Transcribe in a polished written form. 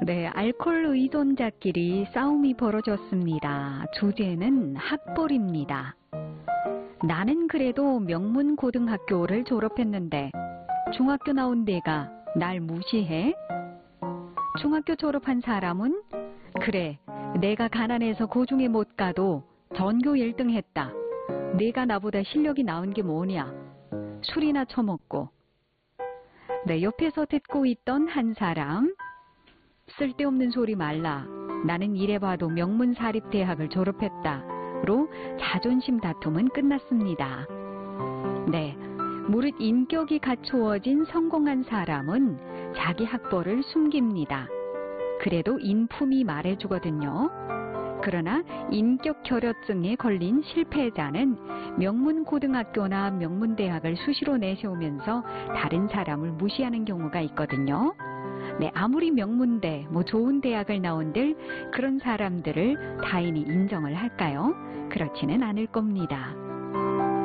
네, 알코올 의존자끼리 싸움이 벌어졌습니다. 주제는 학벌입니다. 나는 그래도 명문고등학교를 졸업했는데 중학교 나온 내가 날 무시해? 중학교 졸업한 사람은 그래, 내가 가난해서 고중에 못 가도 전교 1등 했다. 내가 나보다 실력이 나은 게 뭐냐? 술이나 처먹고. 네, 옆에서 듣고 있던 한 사람. 쓸데없는 소리 말라. 나는 이래봐도 명문사립대학을 졸업했다.로 자존심 다툼은 끝났습니다. 네, 무릇 인격이 갖추어진 성공한 사람은 자기 학벌을 숨깁니다. 그래도 인품이 말해주거든요. 그러나 인격 결여증에 걸린 실패자는 명문고등학교나 명문대학을 수시로 내세우면서 다른 사람을 무시하는 경우가 있거든요. 네, 아무리 명문대, 좋은 대학을 나온들 그런 사람들을 타인이 인정을 할까요? 그렇지는 않을 겁니다.